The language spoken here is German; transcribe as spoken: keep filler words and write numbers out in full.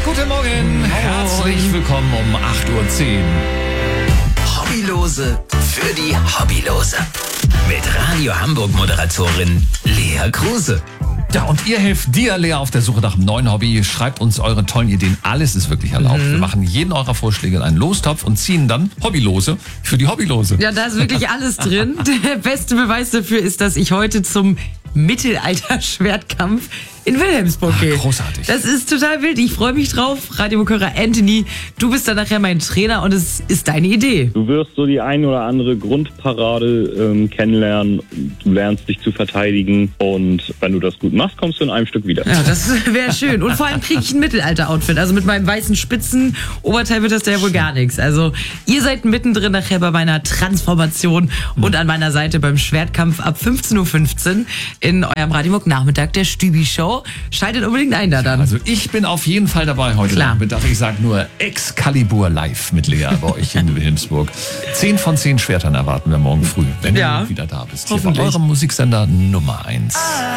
Guten Morgen. Herzlich willkommen um acht Uhr zehn. Hobbylose für die Hobbylose. Mit Radio Hamburg-Moderatorin Lea Kruse. Ja, und ihr helft dir, Lea, auf der Suche nach einem neuen Hobby. Schreibt uns eure tollen Ideen. Alles ist wirklich erlaubt. Mhm. Wir machen jeden eurer Vorschläge in einen Lostopf und ziehen dann Hobbylose für die Hobbylose. Ja, da ist wirklich alles drin. Der beste Beweis dafür ist, dass ich heute zum Mittelalter-Schwertkampf in Wilhelmsburg gehe. Ach, großartig. Das ist total wild. Ich freue mich drauf. Radiomokörer Anthony, du bist dann nachher mein Trainer und es ist deine Idee. Du wirst so die ein oder andere Grundparade ähm, kennenlernen. Du lernst dich zu verteidigen und wenn du das gut machst, kommst du in einem Stück wieder. Ja, das wäre schön. Und vor allem kriege ich ein Mittelalter-Outfit. Also mit meinem weißen Spitzen-Oberteil wird das ja wohl gar nichts. Also ihr seid mittendrin nachher bei meiner Transformation und an meiner Seite beim Schwertkampf ab fünfzehn Uhr fünfzehn in eurem Radiomok-Nachmittag der Stübi-Show. Schaltet unbedingt ein da dann. Also ich bin auf jeden Fall dabei heute Klar. Nachmittag. Ich sage nur Excalibur live mit Lea bei euch in Wilhelmsburg. Zehn von zehn Schwertern erwarten wir morgen früh, wenn Ja. du wieder da bist. Hier bei Hoffentlich. eurem Musiksender Nummer eins.